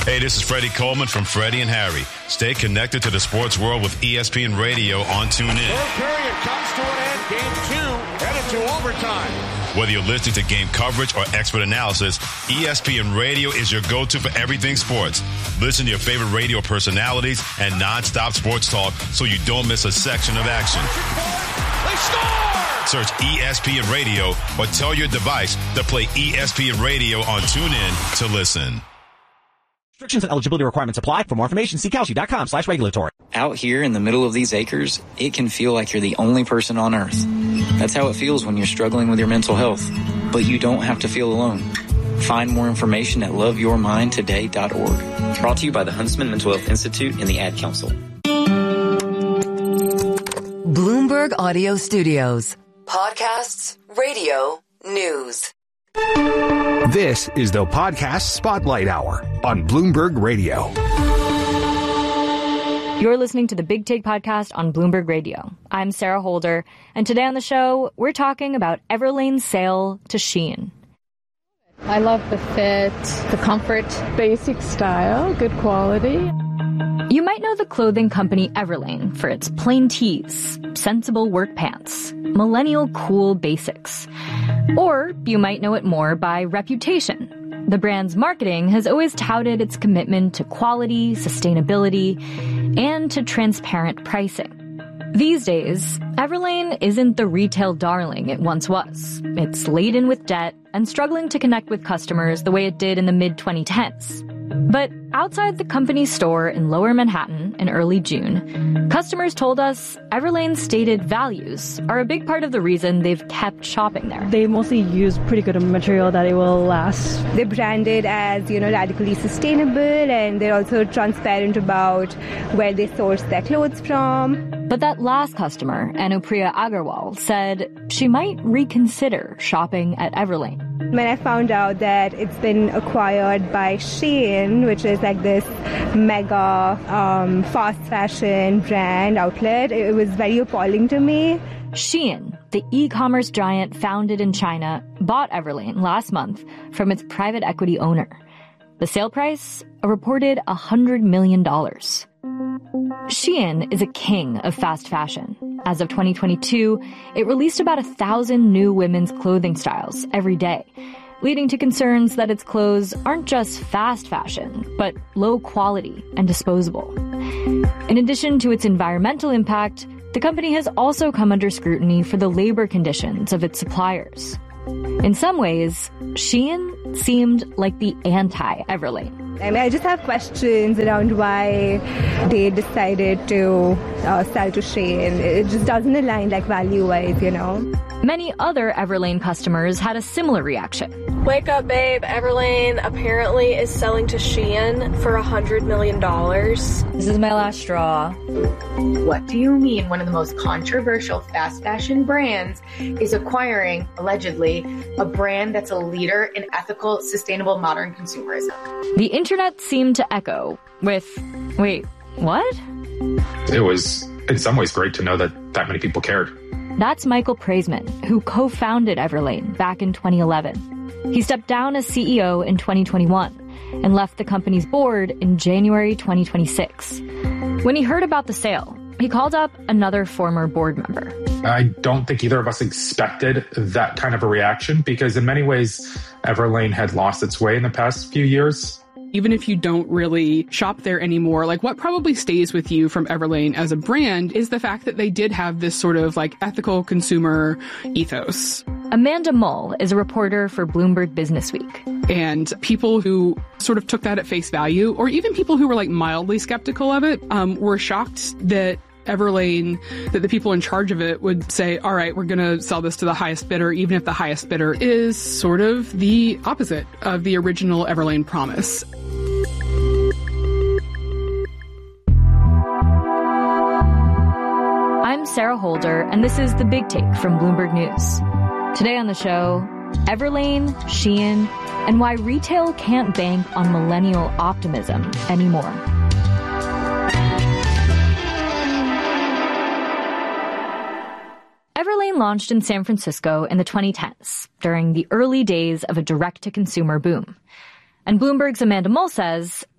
Hey, this is Freddie Coleman from Freddie and Harry. Stay connected to the sports world with ESPN Radio on TuneIn. Third period comes to an end. Game 2 headed to overtime. Whether you're listening to game coverage or expert analysis, ESPN Radio is your go-to for everything sports. Listen to your favorite radio personalities and nonstop sports talk so you don't miss a section of action. They score! Search ESPN Radio or tell your device to play ESPN Radio on TuneIn to listen. Restrictions and eligibility requirements apply. For more information, see Kalshi.com/regulatory. Out here in the middle of these acres, it can feel like you're the only person on Earth. That's how it feels when you're struggling with your mental health. But you don't have to feel alone. Find more information at loveyourmindtoday.org. Brought to you by the Huntsman Mental Health Institute and the Ad Council. Bloomberg Audio Studios. Podcasts, radio, news. This is the Podcast Spotlight Hour on Bloomberg Radio. You're listening to the Big Take Podcast on Bloomberg Radio. I'm Sarah Holder, and today on the show, we're talking about Everlane's sale to Shein. I love the fit, the comfort, basic style, good quality. You might know the clothing company Everlane for its plain tees, sensible work pants, millennial cool basics. Or you might know it more by reputation. The brand's marketing has always touted its commitment to quality, sustainability, and to transparent pricing. These days, Everlane isn't the retail darling it once was. It's laden with debt and struggling to connect with customers the way it did in the mid-2010s. But outside the company's store in Lower Manhattan in early June, customers told us Everlane's stated values are a big part of the reason they've kept shopping there. They mostly use pretty good material that it will last. They're branded as, radically sustainable, and they're also transparent about where they source their clothes from. But that last customer, Anupriya Agarwal, said she might reconsider shopping at Everlane. When I found out that it's been acquired by Shein, which is like this mega fast fashion brand outlet, it was very appalling to me. Shein, the e-commerce giant founded in China, bought Everlane last month from its private equity owner. The sale price? A reported $100 million. Shein is a king of fast fashion. As of 2022, it released about 1,000 new women's clothing styles every day, leading to concerns that its clothes aren't just fast fashion, but low quality and disposable. In addition to its environmental impact, the company has also come under scrutiny for the labor conditions of its suppliers. In some ways, Shein seemed like the anti-Everlane. I just have questions around why they decided to sell to Shein. It just doesn't align value-wise, Many other Everlane customers had a similar reaction. Wake up, babe. Everlane apparently is selling to Shein for $100 million. This is my last straw. What do you mean one of the most controversial fast fashion brands is acquiring, allegedly, a brand that's a leader in ethical, sustainable, modern consumerism? The internet seemed to echo with, wait, what? It was, in some ways, great to know that many people cared. That's Michael Praisman, who co-founded Everlane back in 2011. He stepped down as CEO in 2021 and left the company's board in January 2026. When he heard about the sale, he called up another former board member. I don't think either of us expected that kind of a reaction because in many ways, Everlane had lost its way in the past few years. Even if you don't really shop there anymore, what probably stays with you from Everlane as a brand is the fact that they did have this sort of ethical consumer ethos. Amanda Mull is a reporter for Bloomberg Businessweek. And people who sort of took that at face value, or even people who were mildly skeptical of it, were shocked that Everlane, that the people in charge of it would say, all right, we're going to sell this to the highest bidder, even if the highest bidder is sort of the opposite of the original Everlane promise. I'm Sarah Holder, and this is The Big Take from Bloomberg News. Today on the show, Everlane, Shein, and why retail can't bank on millennial optimism anymore. Everlane launched in San Francisco in the 2010s, during the early days of a direct-to-consumer boom. And Bloomberg's Amanda Mull says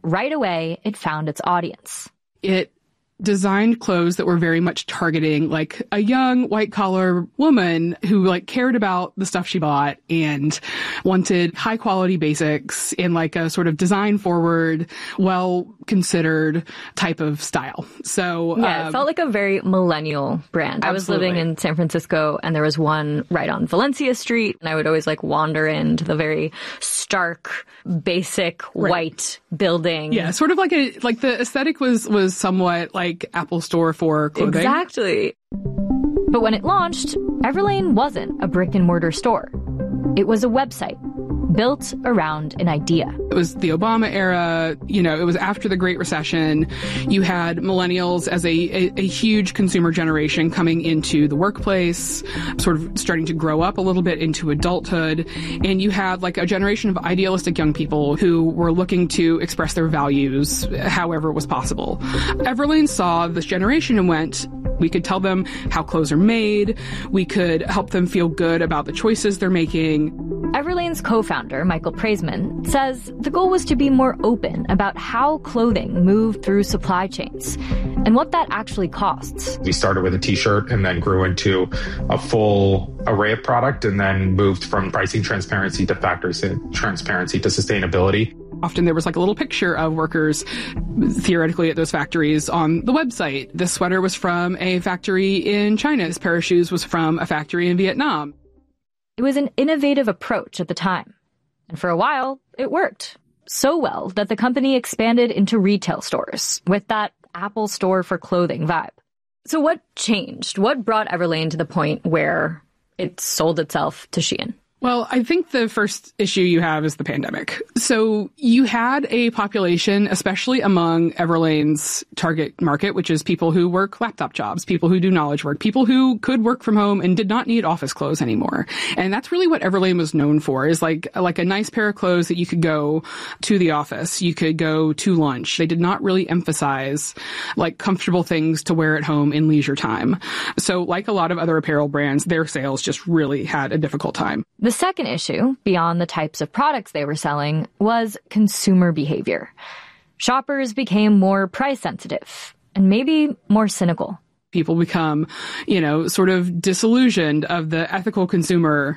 right away it found its audience. It designed clothes that were very much targeting like a young white collar woman who like cared about the stuff she bought and wanted high quality basics in like a sort of design forward, well considered type of style. So yeah, it felt like a very millennial brand. Absolutely. I was living in San Francisco and there was one right on Valencia Street, and I would always like wander into the very stark, basic white building. Yeah, sort of like the aesthetic was somewhat like Apple Store for clothing. Exactly. But when it launched, Everlane wasn't a brick and mortar store. It was a website built around an idea. It was the Obama era, it was after the Great Recession. You had millennials as a huge consumer generation coming into the workplace, sort of starting to grow up a little bit into adulthood. And you had like a generation of idealistic young people who were looking to express their values however it was possible. Everlane saw this generation and went, we could tell them how clothes are made. We could help them feel good about the choices they're making. Everlane's co-founder, Michael Praisman, says the goal was to be more open about how clothing moved through supply chains and what that actually costs. We started with a t-shirt and then grew into a full array of product and then moved from pricing transparency to factory transparency to sustainability. Often there was like a little picture of workers theoretically at those factories on the website. This sweater was from a factory in China. This pair of shoes was from a factory in Vietnam. It was an innovative approach at the time. And for a while, it worked. So well that the company expanded into retail stores with that Apple Store for clothing vibe. So what changed? What brought Everlane to the point where it sold itself to Shein? Well, I think the first issue you have is the pandemic. So you had a population, especially among Everlane's target market, which is people who work laptop jobs, people who do knowledge work, people who could work from home and did not need office clothes anymore. And that's really what Everlane was known for, is like a nice pair of clothes that you could go to the office, you could go to lunch. They did not really emphasize like comfortable things to wear at home in leisure time. So like a lot of other apparel brands, their sales just really had a difficult time. The second issue, beyond the types of products they were selling, was consumer behavior. Shoppers became more price sensitive and maybe more cynical. People become, sort of disillusioned of the ethical consumer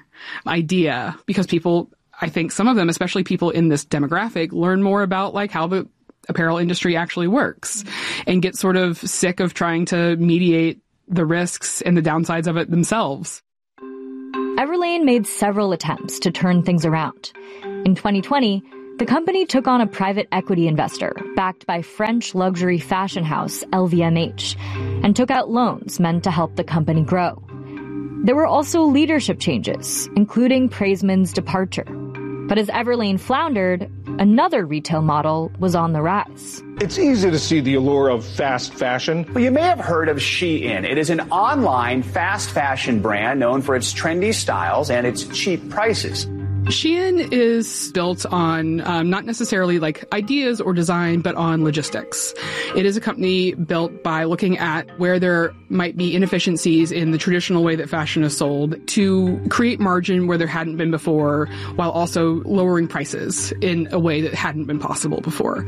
idea because people, I think some of them, especially people in this demographic, learn more about like how the apparel industry actually works and get sort of sick of trying to mediate the risks and the downsides of it themselves. Everlane made several attempts to turn things around. In 2020, the company took on a private equity investor backed by French luxury fashion house LVMH and took out loans meant to help the company grow. There were also leadership changes, including Praisman's departure. But as Everlane floundered, another retail model was on the rise. It's easy to see the allure of fast fashion. Well, you may have heard of Shein. It is an online fast fashion brand known for its trendy styles and its cheap prices. Shein is built on not necessarily like ideas or design, but on logistics. It is a company built by looking at where there might be inefficiencies in the traditional way that fashion is sold to create margin where there hadn't been before, while also lowering prices in a way that hadn't been possible before.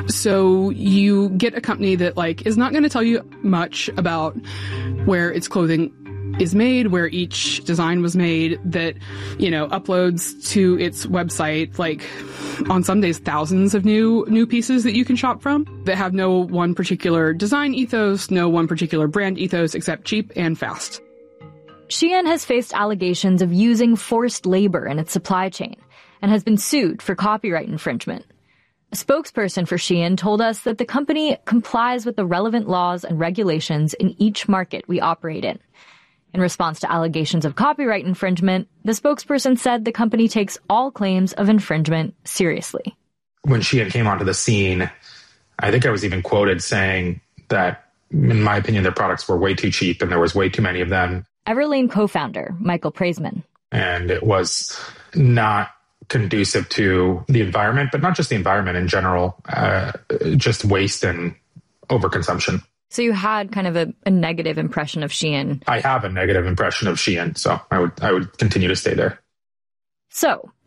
So you get a company that like is not going to tell you much about where its clothing is made, where each design was made, that, uploads to its website, like on some days, thousands of new pieces that you can shop from that have no one particular design ethos, no one particular brand ethos, except cheap and fast. Shein has faced allegations of using forced labor in its supply chain and has been sued for copyright infringement. A spokesperson for Shein told us that the company complies with the relevant laws and regulations in each market we operate in. In response to allegations of copyright infringement, the spokesperson said the company takes all claims of infringement seriously. When Shein came onto the scene, I think I was even quoted saying that, in my opinion, their products were way too cheap and there was way too many of them. Everlane co-founder Michael Praisman. And it was not conducive to the environment, but not just the environment in general, just waste and overconsumption. So you had kind of a negative impression of Shein. I have a negative impression of Shein, so I would continue to stay there. So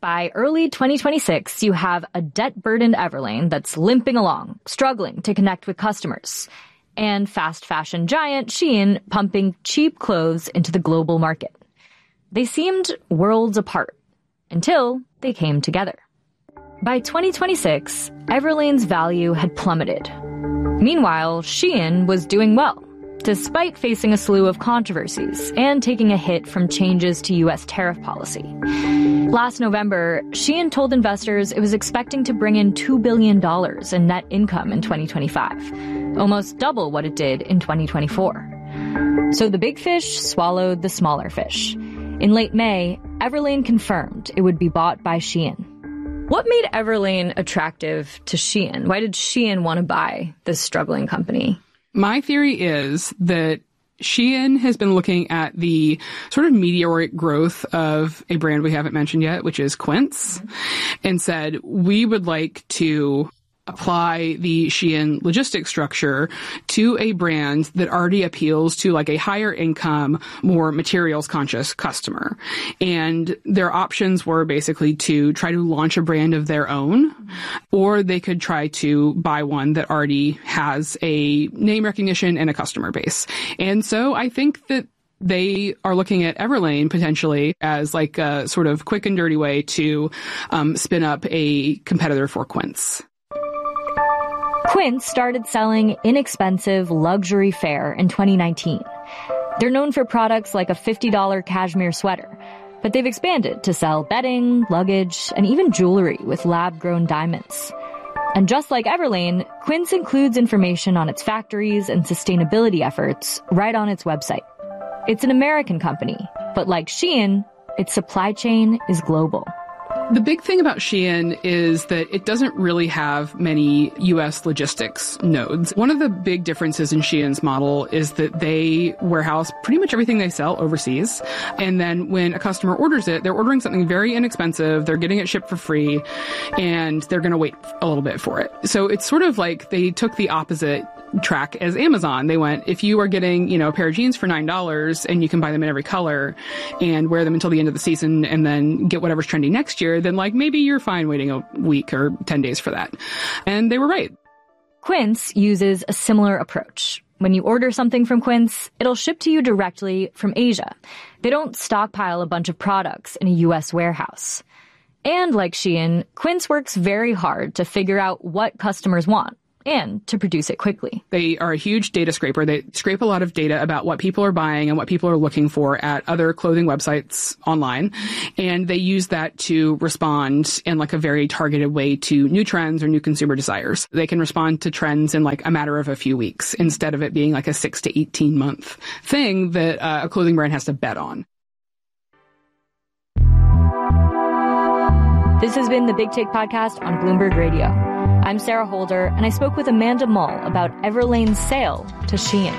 By early 2026, you have a debt-burdened Everlane that's limping along, struggling to connect with customers, and fast fashion giant Shein pumping cheap clothes into the global market. They seemed worlds apart until they came together. By 2026, Everlane's value had plummeted. Meanwhile, Shein was doing well, despite facing a slew of controversies and taking a hit from changes to U.S. tariff policy. Last November, Shein told investors it was expecting to bring in $2 billion in net income in 2025, almost double what it did in 2024. So the big fish swallowed the smaller fish. In late May, Everlane confirmed it would be bought by Shein. What made Everlane attractive to Shein? Why did Shein want to buy this struggling company? My theory is that Shein has been looking at the sort of meteoric growth of a brand we haven't mentioned yet, which is Quince, and said, we would like to apply the Shein logistics structure to a brand that already appeals to like a higher income, more materials conscious customer. And their options were basically to try to launch a brand of their own, or they could try to buy one that already has a name recognition and a customer base. And so I think that they are looking at Everlane potentially as like a sort of quick and dirty way to spin up a competitor for Quince. Quince started selling inexpensive luxury fare in 2019. They're known for products like a $50 cashmere sweater, but they've expanded to sell bedding, luggage, and even jewelry with lab-grown diamonds. And just like Everlane, Quince includes information on its factories and sustainability efforts right on its website. It's an American company, but like Shein, its supply chain is global. The big thing about Shein is that it doesn't really have many U.S. logistics nodes. One of the big differences in Shein's model is that they warehouse pretty much everything they sell overseas. And then when a customer orders it, they're ordering something very inexpensive, they're getting it shipped for free, and they're going to wait a little bit for it. So it's sort of like they took the opposite track as Amazon. They went, if you are getting, a pair of jeans for $9 and you can buy them in every color and wear them until the end of the season and then get whatever's trending next year, then like maybe you're fine waiting a week or 10 days for that. And they were right. Quince uses a similar approach. When you order something from Quince, it'll ship to you directly from Asia. They don't stockpile a bunch of products in a U.S. warehouse. And like Shein, Quince works very hard to figure out what customers want and to produce it quickly. They are a huge data scraper. They scrape a lot of data about what people are buying and what people are looking for at other clothing websites online. And they use that to respond in like a very targeted way to new trends or new consumer desires. They can respond to trends in like a matter of a few weeks instead of it being like a 6 to 18 month thing that a clothing brand has to bet on. This has been the Big Take Podcast on Bloomberg Radio. I'm Sarah Holder, and I spoke with Amanda Mull about Everlane's sale to Shein.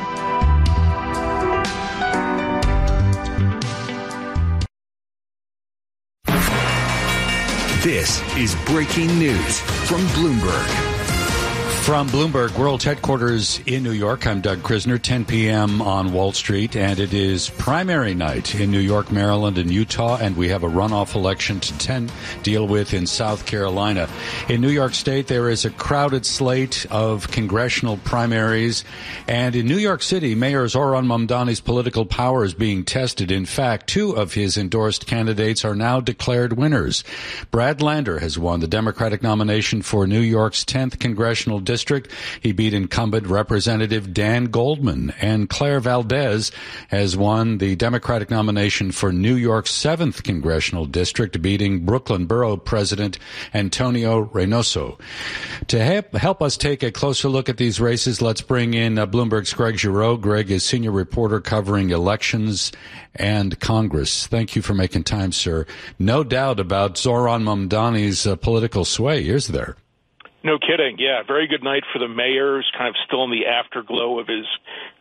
This is breaking news from Bloomberg. From Bloomberg World Headquarters in New York, I'm Doug Krisner, 10 p.m. on Wall Street, and it is primary night in New York, Maryland, and Utah, and we have a runoff election to deal with in South Carolina. In New York State, there is a crowded slate of congressional primaries, and in New York City, Mayor Zohran Mamdani's political power is being tested. In fact, 2 of his endorsed candidates are now declared winners. Brad Lander has won the Democratic nomination for New York's 10th congressional district. He beat incumbent Representative Dan Goldman, and Claire Valdez has won the Democratic nomination for New York's 7th congressional district, beating Brooklyn Borough President Antonio Reynoso. To help us take a closer look at these races, let's bring in Bloomberg's Greg Giroux. Greg is senior reporter covering elections and Congress. Thank you for making time, sir. No doubt about Zohran Mamdani's political sway, is there? No kidding. Yeah, very good night for the mayor. Who's kind of still in the afterglow of his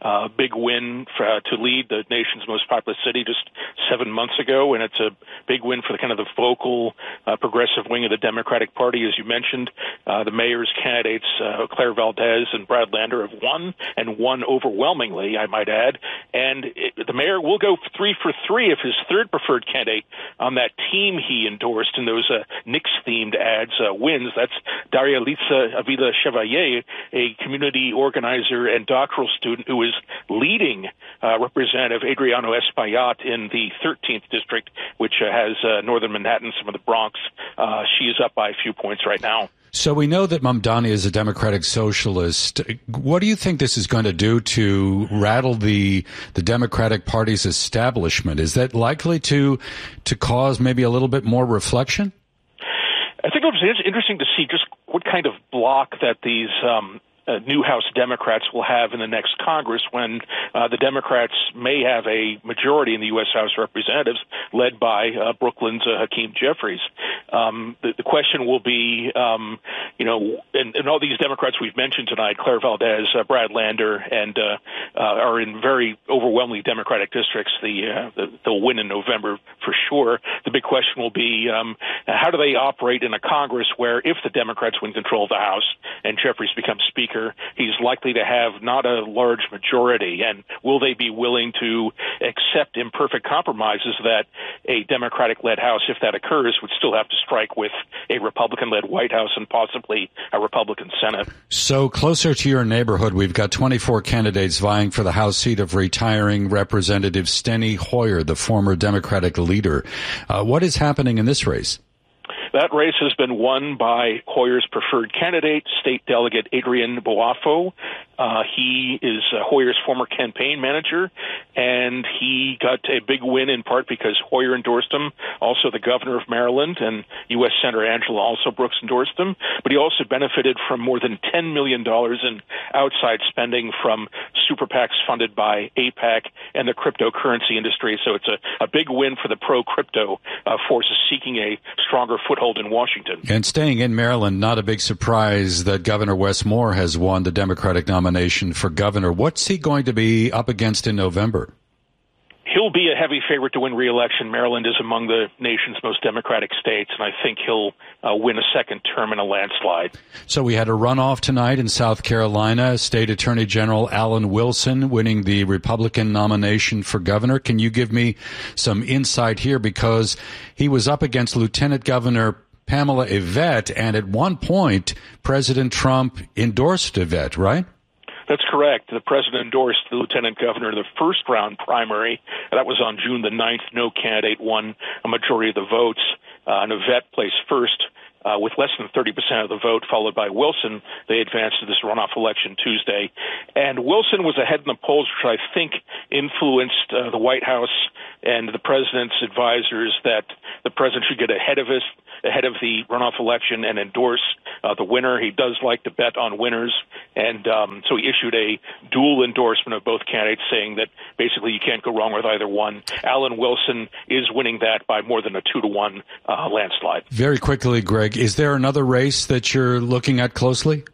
big win to lead the nation's most populous city just 7 months ago, and it's a big win for the kind of the vocal progressive wing of the Democratic Party, as you mentioned. The mayor's candidates, Claire Valdez and Brad Lander, have won, and won overwhelmingly, I might add. And the mayor will go 3 for 3 if his third preferred candidate on that team he endorsed in those Knicks-themed ads wins. That's Daria Litsa Avila Chevalier, a community organizer and doctoral student who is leading Representative Adriano Espaillat in the 13th district, which has northern Manhattan, some of the Bronx. She is up by a few points right now. So we know that Mamdani is a democratic socialist. What do you think this is going to do to rattle the Democratic Party's establishment? Is that likely to cause maybe a little bit more reflection? I think it was interesting to see just what kind of block that these new House Democrats will have in the next Congress when the Democrats may have a majority in the U.S. House of Representatives led by Brooklyn's Hakeem Jeffries. The question will be, and all these Democrats we've mentioned tonight, Claire Valdez, Brad Lander, and are in very overwhelmingly Democratic districts. They'll win in November for sure. The big question will be, how do they operate in a Congress where if the Democrats win control of the House and Jeffries becomes Speaker, he's likely to have not a large majority, and will they be willing to accept imperfect compromises that a Democratic-led House, if that occurs, would still have to strike with a Republican-led White House and possibly a Republican Senate? So closer to your neighborhood, we've got 24 candidates vying for the House seat of retiring Representative Steny Hoyer, the former Democratic leader. What is happening in this race? That race has been won by Hoyer's preferred candidate, State Delegate Adrian Boafo. He is Hoyer's former campaign manager, and he got a big win in part because Hoyer endorsed him. Also, the governor of Maryland and U.S. Senator Angela also Brooks endorsed him. But he also benefited from more than $10 million in outside spending from super PACs funded by AIPAC and the cryptocurrency industry. So it's a big win for the pro-crypto forces seeking a stronger foothold in Washington. And staying in Maryland, not a big surprise that Governor Wes Moore has won the Democratic nomination for governor. What's he going to be up against in November? He'll be a heavy favorite to win re-election. Maryland is among the nation's most Democratic states, and I think he'll win a second term in a landslide. So we had a runoff tonight in South Carolina. State Attorney General Alan Wilson winning the Republican nomination for governor. Can you give me some insight here? Because he was up against Lieutenant Governor Pamela Yvette, and at one point, President Trump endorsed Yvette, right? That's correct. The president endorsed the lieutenant governor in the first round primary. That was on June the 9th. No candidate won a majority of the votes. And Yvette placed first with less than 30% of the vote, followed by Wilson. They advanced to this runoff election Tuesday. And Wilson was ahead in the polls, which I think influenced the White House and the president's advisors that the president should get ahead of the runoff election and endorse the winner. He does like to bet on winners, and so he issued a dual endorsement of both candidates, saying that basically you can't go wrong with either one. Alan Wilson is winning that by more than a 2-to-1 landslide. Very quickly, Greg, is there another race that you're looking at closely?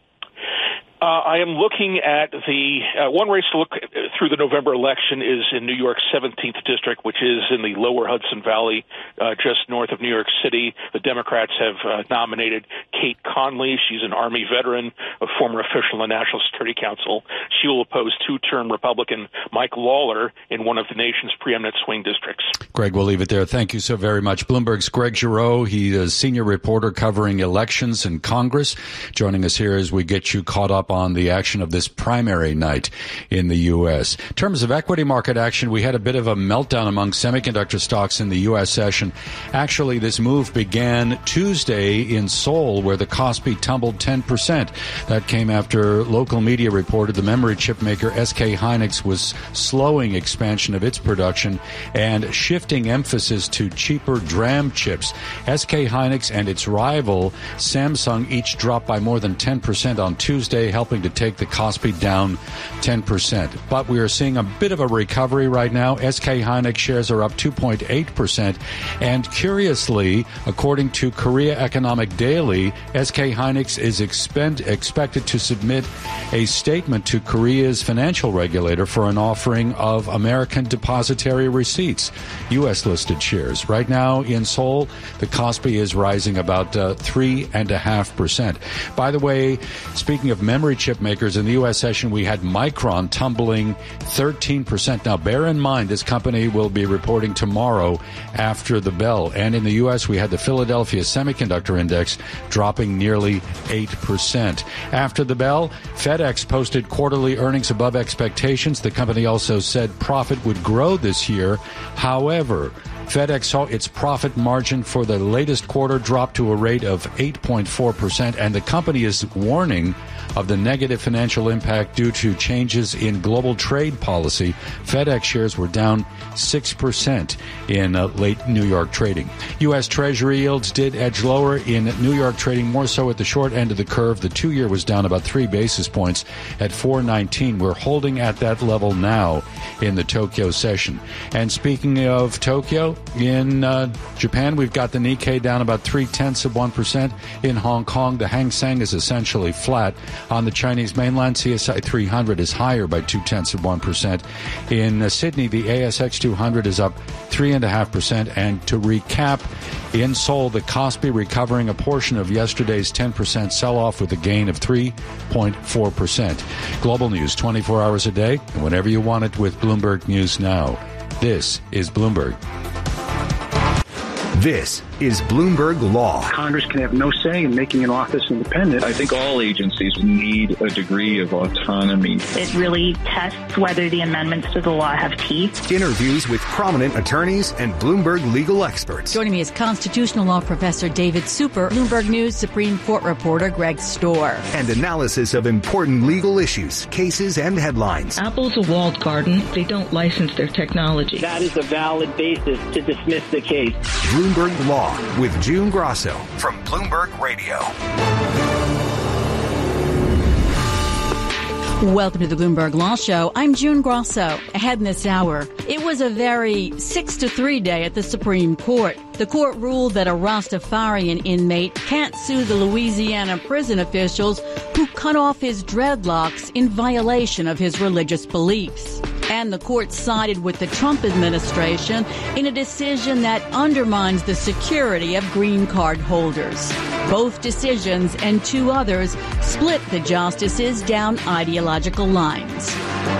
I am looking at the one race to look through the November election is in New York's 17th district, which is in the lower Hudson Valley, just north of New York City. The Democrats have nominated Kate Conley. She's an Army veteran, a former official in the National Security Council. She will oppose two-term Republican Mike Lawler in one of the nation's preeminent swing districts. Greg, we'll leave it there. Thank you so very much. Bloomberg's Greg Giroux. He is senior reporter covering elections in Congress, joining us here as we get you caught up on the action of this primary night in the U.S. In terms of equity market action, we had a bit of a meltdown among semiconductor stocks in the U.S. session. Actually, this move began Tuesday in Seoul, where the Kospi tumbled 10%. That came after local media reported the memory chip maker SK Hynix was slowing expansion of its production and shifting emphasis to cheaper DRAM chips. SK Hynix and its rival Samsung each dropped by more than 10% on Tuesday. helping to take the Kospi down 10%. But we are seeing a bit of a recovery right now. SK Hynix shares are up 2.8%. And curiously, according to Korea Economic Daily, SK Hynix is expected to submit a statement to Korea's financial regulator for an offering of American depositary receipts, U.S.-listed shares. Right now in Seoul, the Kospi is rising about 3.5%. By the way, speaking of memory chip makers, in the U.S. session, we had Micron tumbling 13%. Now, bear in mind, this company will be reporting tomorrow after the bell. And in the U.S., we had the Philadelphia Semiconductor Index dropping nearly 8%. After the bell, FedEx posted quarterly earnings above expectations. The company also said profit would grow this year. However, FedEx saw its profit margin for the latest quarter drop to a rate of 8.4%, and the company is warning of the negative financial impact due to changes in global trade policy. FedEx shares were down 6% in late New York trading. U.S. Treasury yields did edge lower in New York trading, more so at the short end of the curve. The 2-year was down about 3 basis points at 4.19. We're holding at that level now in the Tokyo session. And speaking of Tokyo, in Japan, we've got the Nikkei down about 0.3%. In Hong Kong, the Hang Seng is essentially flat. On the Chinese mainland, CSI 300 is higher by 0.2%. In Sydney, the ASX 200 is up 3.5%. And to recap, in Seoul, the Kospi recovering a portion of yesterday's 10% sell-off with a gain of 3.4%. Global news 24 hours a day, and whenever you want it with Bloomberg News Now. This is Bloomberg. This is Bloomberg Law. Congress can have no say in making an office independent. I think all agencies need a degree of autonomy. It really tests whether the amendments to the law have teeth. Interviews with prominent attorneys and Bloomberg legal experts. Joining me is constitutional law professor David Super, Bloomberg News Supreme Court reporter Greg Storr. And analysis of important legal issues, cases, and headlines. Apple's a walled garden. They don't license their technology. That is a valid basis to dismiss the case. Bloomberg Law with June Grosso from Bloomberg Radio. Welcome to the Bloomberg Law Show. I'm June Grosso. Ahead in this hour, it was a very 6-3 day at the Supreme Court. The court ruled that a Rastafarian inmate can't sue the Louisiana prison officials who cut off his dreadlocks in violation of his religious beliefs. And the court sided with the Trump administration in a decision that undermines the security of green card holders. Both decisions and 2 others split the justices down ideological lines.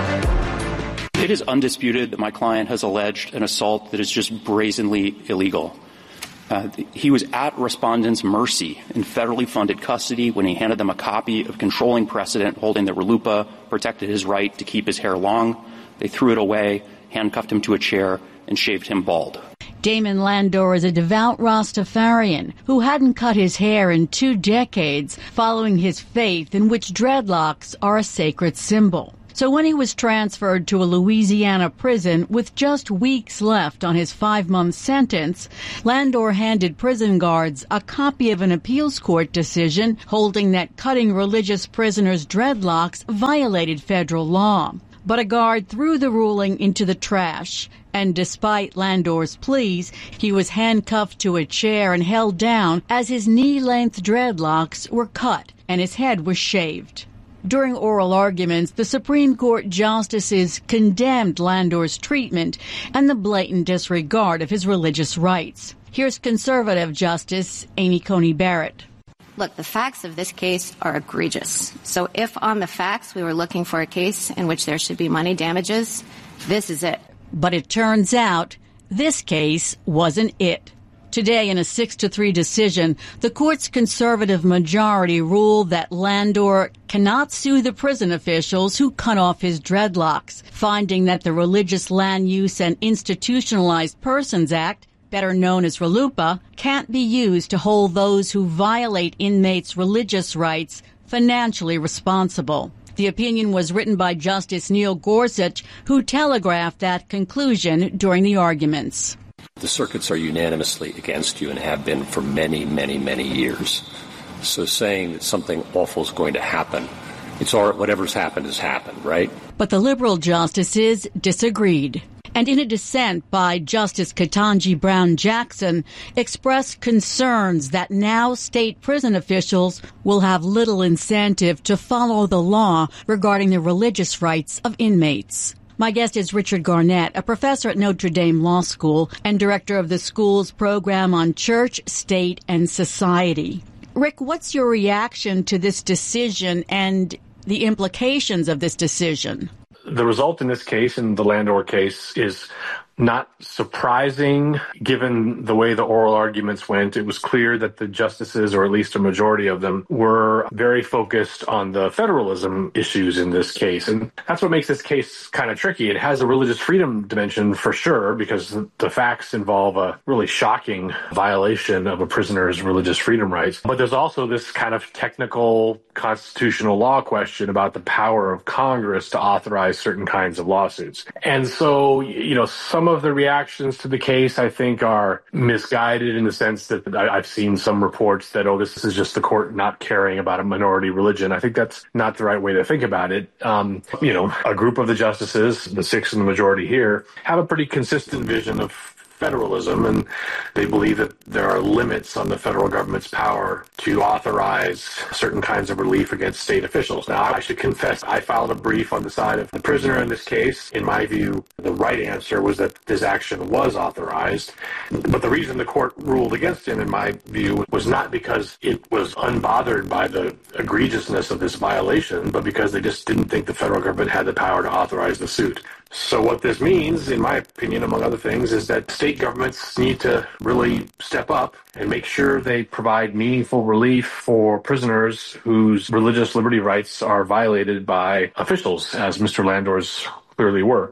It is undisputed that my client has alleged an assault that is just brazenly illegal. He was at respondents' mercy in federally funded custody when he handed them a copy of controlling precedent holding that RLUIPA protected his right to keep his hair long. They threw it away, handcuffed him to a chair, and shaved him bald. Damon Landor is a devout Rastafarian who hadn't cut his hair in 2 decades following his faith in which dreadlocks are a sacred symbol. So when he was transferred to a Louisiana prison with just weeks left on his 5-month sentence, Landor handed prison guards a copy of an appeals court decision holding that cutting religious prisoners' dreadlocks violated federal law. But a guard threw the ruling into the trash, and despite Landor's pleas, he was handcuffed to a chair and held down as his knee-length dreadlocks were cut and his head was shaved. During oral arguments, the Supreme Court justices condemned Landor's treatment and the blatant disregard of his religious rights. Here's conservative Justice Amy Coney Barrett. Look, the facts of this case are egregious. So if on the facts we were looking for a case in which there should be money damages, this is it. But it turns out this case wasn't it. Today, in a 6-3 decision, the court's conservative majority ruled that Landor cannot sue the prison officials who cut off his dreadlocks, finding that the Religious Land Use and Institutionalized Persons Act, better known as RLUIPA, can't be used to hold those who violate inmates' religious rights financially responsible. The opinion was written by Justice Neil Gorsuch, who telegraphed that conclusion during the arguments. The circuits are unanimously against you and have been for many, many, many years. So saying that something awful is going to happen whatever's happened has happened, right? But the liberal justices disagreed. And in a dissent by Justice Ketanji Brown Jackson, expressed concerns that now state prison officials will have little incentive to follow the law regarding the religious rights of inmates. My guest is Richard Garnett, a professor at Notre Dame Law School and director of the school's program on church, state, and society. Rick, what's your reaction to this decision and the implications of this decision? The result in this case, in the Landor case, is not surprising given the way the oral arguments went. It was clear that the justices, or at least a majority of them, were very focused on the federalism issues in this case. And that's what makes this case kind of tricky. It has a religious freedom dimension for sure, because the facts involve a really shocking violation of a prisoner's religious freedom rights. But there's also this kind of technical constitutional law question about the power of Congress to authorize certain kinds of lawsuits. And so, some of the reactions to the case, I think, are misguided in the sense that I've seen some reports that, this is just the court not caring about a minority religion. I think that's not the right way to think about it. A group of the justices, the 6 in the majority here, have a pretty consistent vision of federalism, and they believe that there are limits on the federal government's power to authorize certain kinds of relief against state officials. Now, I should confess, I filed a brief on the side of the prisoner in this case. In my view, the right answer was that this action was authorized. But the reason the court ruled against him, in my view, was not because it was unbothered by the egregiousness of this violation, but because they just didn't think the federal government had the power to authorize the suit. So what this means, in my opinion, among other things, is that state governments need to really step up and make sure they provide meaningful relief for prisoners whose religious liberty rights are violated by officials, as Mr. Landor's clearly were.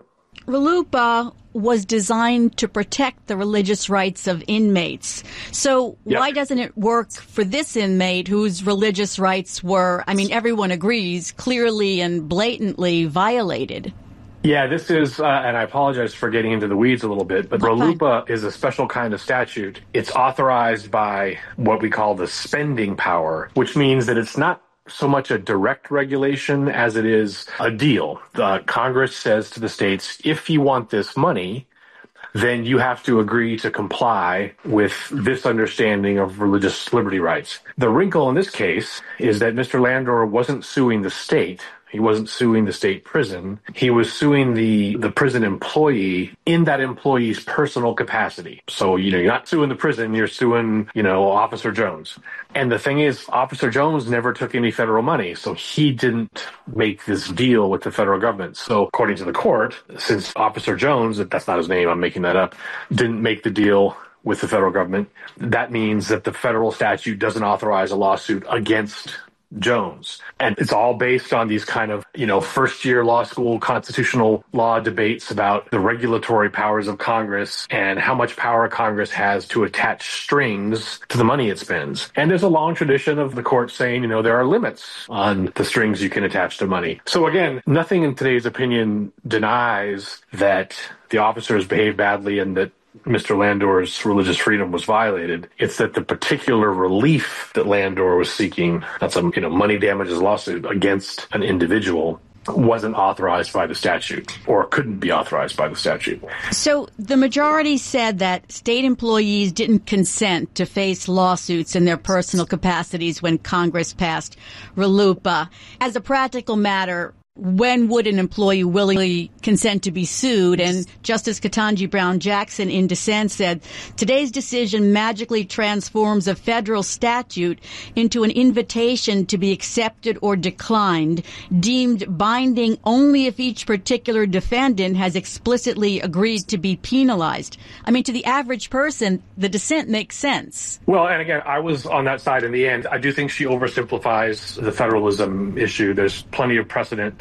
RLUIPA was designed to protect the religious rights of inmates. So why doesn't it work for this inmate whose religious rights were, everyone agrees, clearly and blatantly violated? Yeah, this is, and I apologize for getting into the weeds a little bit, but RLUIPA is a special kind of statute. It's authorized by what we call the spending power, which means that it's not so much a direct regulation as it is a deal. Congress says to the states, if you want this money, then you have to agree to comply with this understanding of religious liberty rights. The wrinkle in this case is that Mr. Landor wasn't suing the state. He wasn't suing the state prison. He was suing the prison employee in that employee's personal capacity. So, you're not suing the prison, you're suing, Officer Jones. And the thing is, Officer Jones never took any federal money, so he didn't make this deal with the federal government. So according to the court, since Officer Jones, that's not his name, I'm making that up, didn't make the deal with the federal government, that means that the federal statute doesn't authorize a lawsuit against Jones. And it's all based on these kind of, first-year law school constitutional law debates about the regulatory powers of Congress and how much power Congress has to attach strings to the money it spends. And there's a long tradition of the court saying, there are limits on the strings you can attach to money. So again, nothing in today's opinion denies that the officers behaved badly and that Mr. Landor's religious freedom was violated. It's that the particular relief that Landor was seeking, that's a money damages lawsuit against an individual, wasn't authorized by the statute or couldn't be authorized by the statute. So the majority said that state employees didn't consent to face lawsuits in their personal capacities when Congress passed RLUIPA. As a practical matter, when would an employee willingly consent to be sued? And Justice Ketanji Brown Jackson in dissent said, today's decision magically transforms a federal statute into an invitation to be accepted or declined, deemed binding only if each particular defendant has explicitly agreed to be penalized. To the average person, the dissent makes sense. Well, and again, I was on that side in the end. I do think she oversimplifies the federalism issue. There's plenty of precedent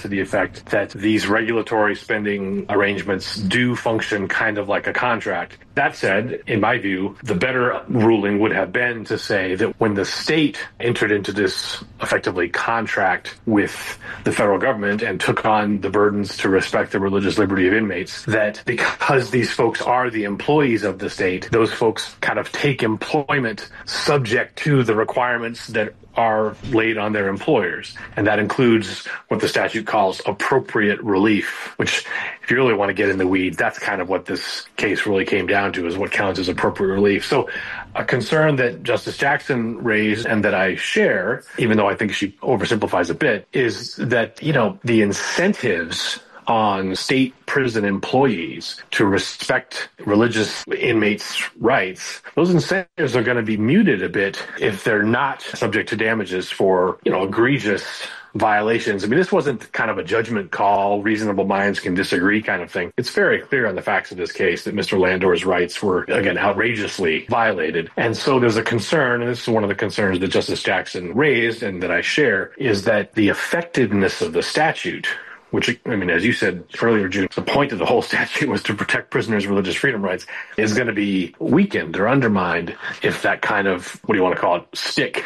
to the effect that these regulatory spending arrangements do function kind of like a contract. That said, in my view, the better ruling would have been to say that when the state entered into this effectively contract with the federal government and took on the burdens to respect the religious liberty of inmates, that because these folks are the employees of the state, those folks kind of take employment subject to the requirements that are laid on their employers. And that includes what the statute calls appropriate relief, which, if you really want to get in the weeds, that's kind of what this case really came down to, is what counts as appropriate relief. So a concern that Justice Jackson raised and that I share, even though I think she oversimplifies a bit, is that, the incentives on state prison employees to respect religious inmates' rights, those incentives are going to be muted a bit if they're not subject to damages for, egregious violations. I mean, this wasn't kind of a judgment call, reasonable minds can disagree kind of thing. It's very clear on the facts of this case that Mr. Landor's rights were, again, outrageously violated. And so there's a concern, and this is one of the concerns that Justice Jackson raised and that I share, is that the effectiveness of the statute, which, as you said earlier, June, the point of the whole statute was to protect prisoners' religious freedom rights, is going to be weakened or undermined if that kind of, what do you want to call it, stick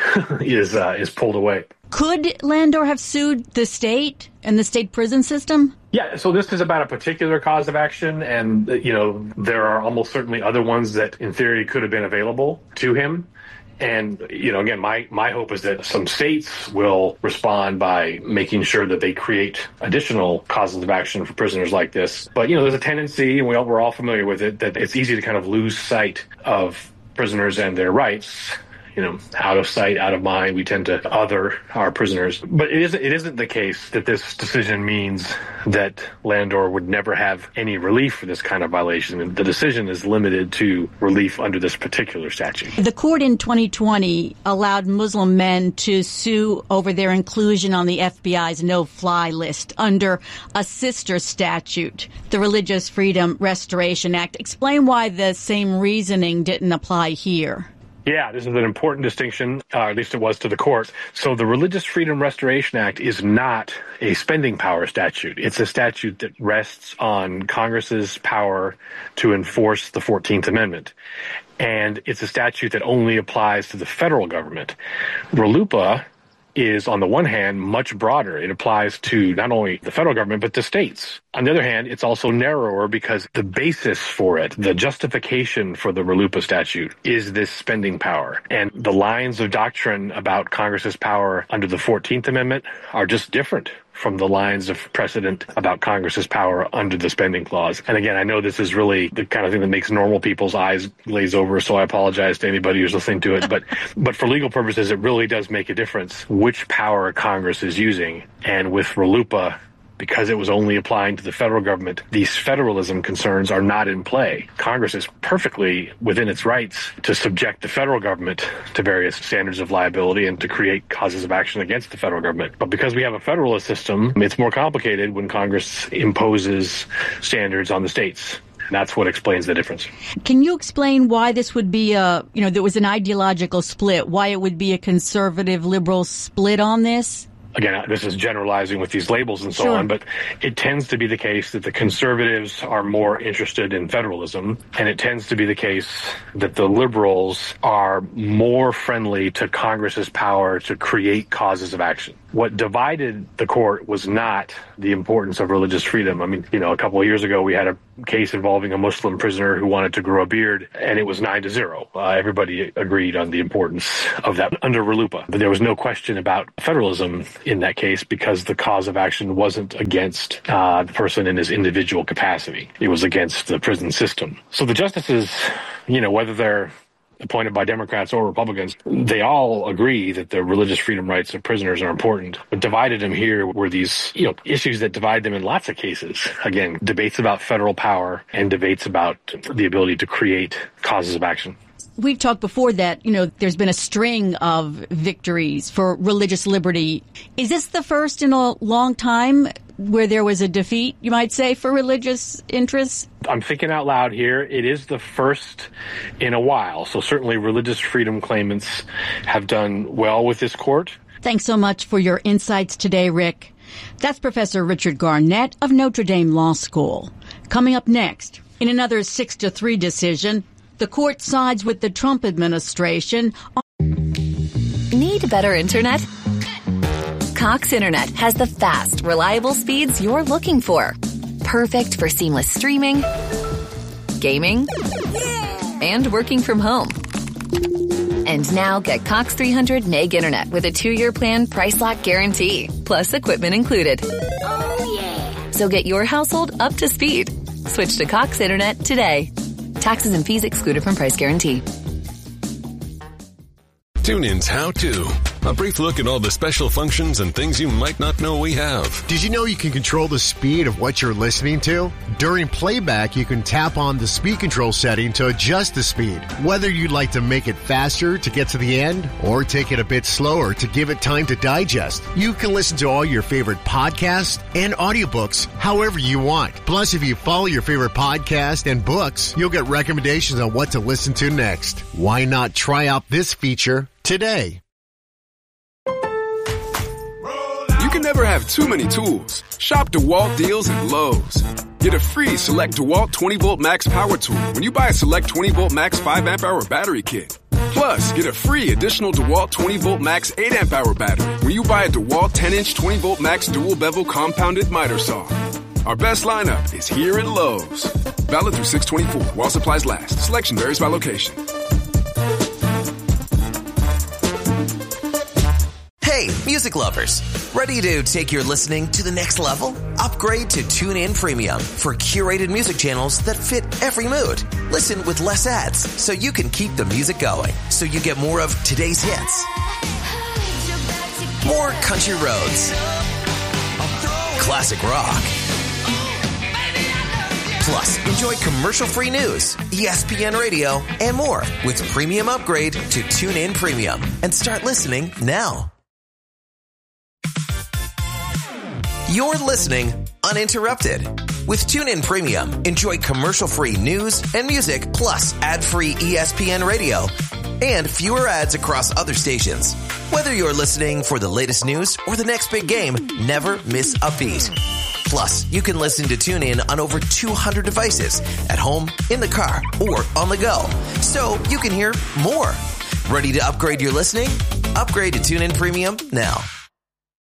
is pulled away. Could Landor have sued the state and the state prison system? Yeah, so this is about a particular cause of action, and, there are almost certainly other ones that, in theory, could have been available to him. And, again, my hope is that some states will respond by making sure that they create additional causes of action for prisoners like this. But, there's a tendency, and we're all familiar with it, that it's easy to kind of lose sight of prisoners and their rights. Out of sight, out of mind, we tend to other our prisoners. But it isn't the case that this decision means that Landor would never have any relief for this kind of violation. The decision is limited to relief under this particular statute. The court in 2020 allowed Muslim men to sue over their inclusion on the FBI's no-fly list under a sister statute, the Religious Freedom Restoration Act. Explain why the same reasoning didn't apply here. Yeah, this is an important distinction, or at least it was to the court. So the Religious Freedom Restoration Act is not a spending power statute. It's a statute that rests on Congress's power to enforce the 14th Amendment. And it's a statute that only applies to the federal government. RLUIPA is, on the one hand, much broader. It applies to not only the federal government, but to states. On the other hand, it's also narrower because the basis for it, the justification for the RLUIPA statute, is this spending power. And the lines of doctrine about Congress's power under the 14th Amendment are just different from the lines of precedent about Congress's power under the spending clause. And again, I know this is really the kind of thing that makes normal people's eyes glaze over, so I apologize to anybody who's listening to it. But for legal purposes, it really does make a difference which power Congress is using. And with RLUIPA, because it was only applying to the federal government, these federalism concerns are not in play. Congress is perfectly within its rights to subject the federal government to various standards of liability and to create causes of action against the federal government. But because we have a federalist system, it's more complicated when Congress imposes standards on the states. And that's what explains the difference. Can you explain why this would be there was an ideological split, why it would be a conservative liberal split on this? Again, this is generalizing with these labels and so on, but it tends to be the case that the conservatives are more interested in federalism, and it tends to be the case that the liberals are more friendly to Congress's power to create causes of action. What divided the court was not the importance of religious freedom. A couple of years ago, we had a case involving a Muslim prisoner who wanted to grow a beard, and it was 9-0. Everybody agreed on the importance of that under RLUIPA. But there was no question about federalism in that case because the cause of action wasn't against the person in his individual capacity. It was against the prison system. So the justices, whether they're appointed by Democrats or Republicans, they all agree that the religious freedom rights of prisoners are important. What divided them here were these, issues that divide them in lots of cases. Again, debates about federal power and debates about the ability to create causes of action. We've talked before that, there's been a string of victories for religious liberty. Is this the first in a long time where there was a defeat, you might say, for religious interests? I'm thinking out loud here. It is the first in a while. So certainly religious freedom claimants have done well with this court. Thanks so much for your insights today, Rick. That's Professor Richard Garnett of Notre Dame Law School. Coming up next, in another 6-3 decision, the court sides with the Trump administration. Need better internet? Cox Internet has the fast, reliable speeds you're looking for. Perfect for seamless streaming, gaming, and working from home. And now get Cox 300 meg internet with a 2-year plan price lock guarantee, plus equipment included. Oh, yeah. So get your household up to speed. Switch to Cox Internet today. Taxes and fees excluded from price guarantee. TuneIn's How To. A brief look at all the special functions and things you might not know we have. Did you know you can control the speed of what you're listening to? During playback, you can tap on the speed control setting to adjust the speed. Whether you'd like to make it faster to get to the end or take it a bit slower to give it time to digest, you can listen to all your favorite podcasts and audiobooks however you want. Plus, if you follow your favorite podcast and books, you'll get recommendations on what to listen to next. Why not try out this feature today? You can never have too many tools. Shop DeWalt deals at Lowe's. Get a free Select DeWalt 20-Volt Max Power Tool when you buy a Select 20-Volt Max 5-amp-hour battery kit. Plus, get a free additional DeWalt 20-Volt Max 8-amp-hour battery when you buy a DeWalt 10-inch 20-Volt Max dual-bevel compounded miter saw. Our best lineup is here at Lowe's. Valid through 6/24 while supplies last. Selection varies by location. Hey, music lovers. Ready to take your listening to the next level? Upgrade to TuneIn Premium for curated music channels that fit every mood. Listen with less ads so you can keep the music going. So you get more of today's hits, more country roads, classic rock. Plus, enjoy commercial-free news, ESPN Radio, and more with Premium Upgrade to TuneIn Premium. And start listening now. You're listening uninterrupted. With TuneIn Premium, enjoy commercial-free news and music, plus ad-free ESPN Radio, and fewer ads across other stations. Whether you're listening for the latest news or the next big game, never miss a beat. Plus, you can listen to TuneIn on over 200 devices, at home, in the car, or on the go. So you can hear more. Ready to upgrade your listening? Upgrade to TuneIn Premium now.